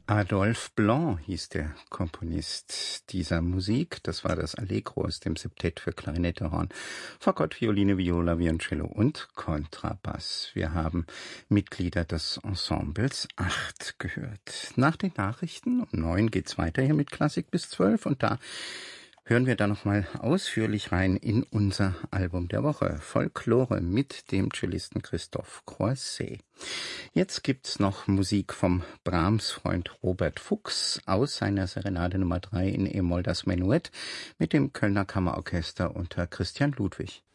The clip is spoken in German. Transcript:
Adolphe Blanc hieß der Komponist dieser Musik. Das war das Allegro aus dem Septett für Klarinette, Horn, Fagott, Violine, Viola, Violoncello und Kontrabass. Wir haben Mitglieder des Ensembles 8 gehört. Nach den Nachrichten um 9 geht's weiter hier mit Klassik bis 12 und da hören wir da nochmal ausführlich rein in unser Album der Woche, Folklore mit dem Cellisten Christophe Croisset. Jetzt gibt's noch Musik vom Brahms-Freund Robert Fuchs aus seiner Serenade Nummer 3 in E-Moll, das Menuett, mit dem Kölner Kammerorchester unter Christian Ludwig.